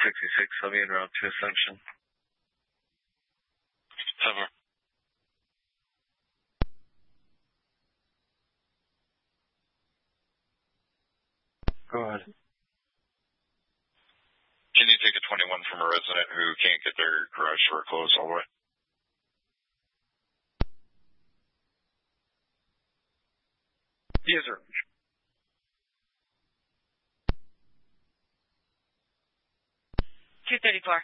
66, I'll be en route to Ascension. 7. Go ahead. Can you take a 21 from a resident who can't get their garage door closed all the way? Yes, sir. $234.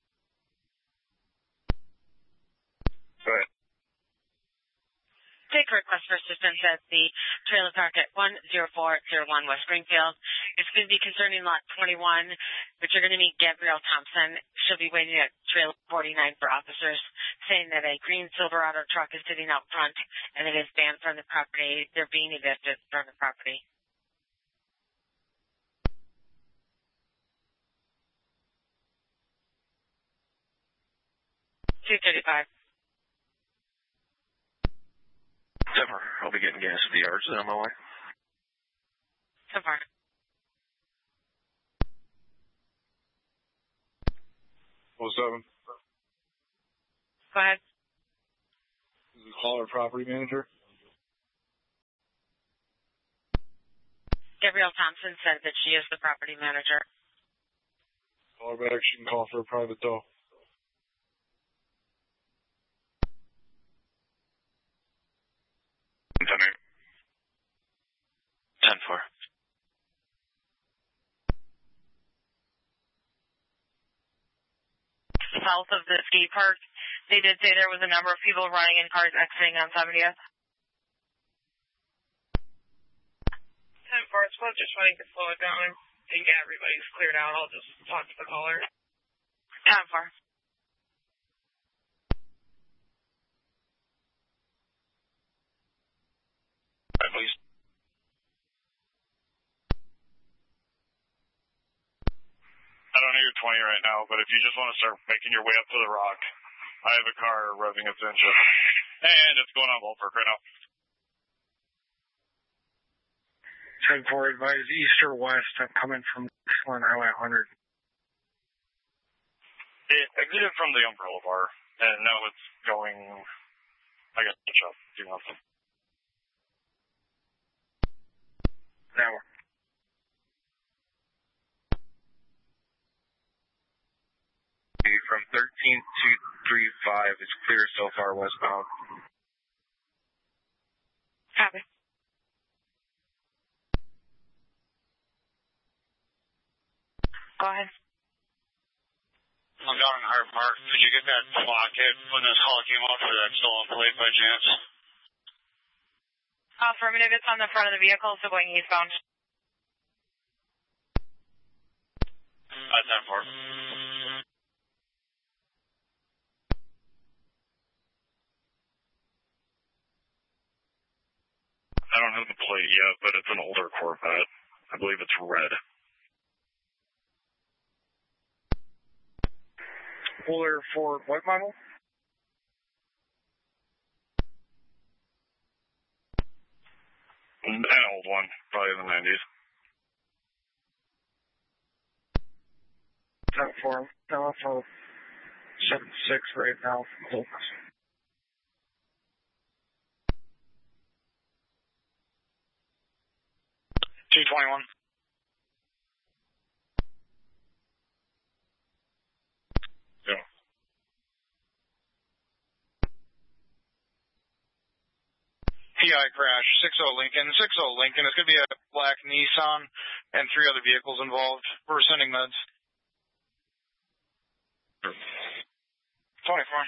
Go ahead. Take a request for assistance at the trailer park at 10401 West Springfield. It's going to be concerning lot 21, but you're going to meet Gabrielle Thompson. She'll be waiting at trailer 49 for officers, saying that a green Silverado truck is sitting out front and it is banned from the property. They're being evicted from the property. $235. Denver, I'll be getting gas at the yards on my way. So far. Oh, 7. Go ahead. This is caller property manager. Gabrielle Thompson said that she is the property manager. Caller back, she can call for a private tow. Continue. 10-4. South of the skate park, they did say there was a number of people running in cars exiting on 70th. 10-4, it's just wanting to slow it down and get everybody's cleared out. I'll just talk to the caller. 10-4. Right, please. I don't know you're 20 right now, but if you just want to start making your way up to the rock, I have a car revving its engine. And it's going on Wolford right now. 10-4, advise east or west. I'm coming from on Highway 100. It exited from the umbrella bar, and now it's going... I got to catch up. Do nothing. Now. From 13235, it's clear so far westbound. Copy. Go ahead. I'm down in Hart Park. Did you get that clock hit when this call came out for that stolen plate by chance? Affirmative, it's on the front of the vehicle, so going eastbound. 10-4. I don't have the plate yet, but it's an older Corvette. I believe it's red. Older for what model? An old one, probably in the 90s. 10-4. I'm also 7-6 right now. 221. Yeah. PI crash, 60 Lincoln. 60 Lincoln. It's going to be a black Nissan and 3 other vehicles involved. We're sending meds. 24.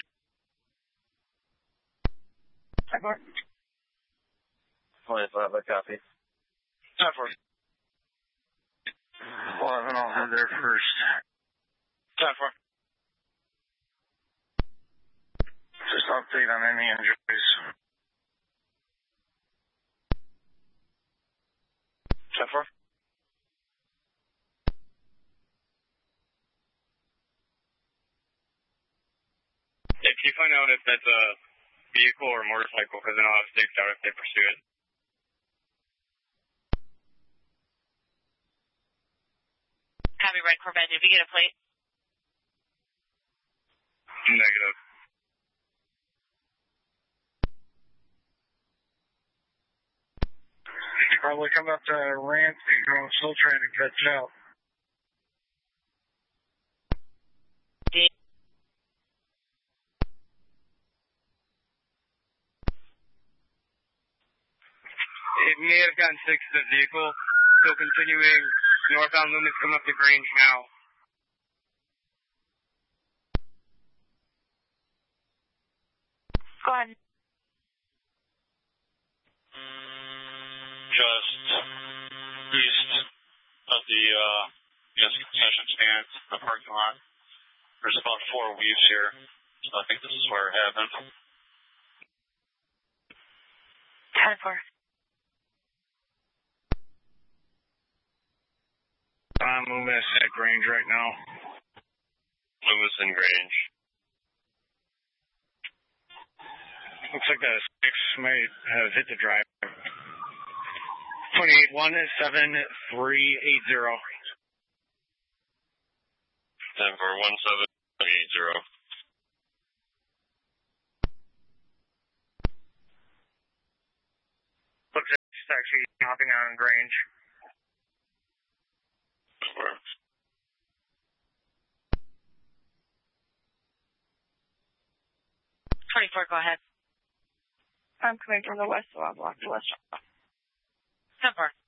25, I copy. 10-4. 11, I'll head there first. 10-4. Just update on any injuries. 10-4. If you find out if that's a vehicle or motorcycle, because then I'll have stakes out if they pursue it. Copy, red Corvette. Did we get a plate? Negative. Probably come up to Ramsey. I'm still trying to catch up. It may have gotten fixed to the vehicle. Still continuing northbound Loomis, coming up the Grange now. Go ahead. Just east of the concession stand, the parking lot. There's about 4 weaves here, so I think this is where it happened. 10-4. Loomis at Grange right now. Loomis and Grange. Looks like the 6 might have hit the drive. 28-1-7-3-8-0. 10-4-1-7-8-0. Looks like it's actually hopping out on Grange. 24, go ahead. I'm coming from the west, so I'll block the west. 10-4.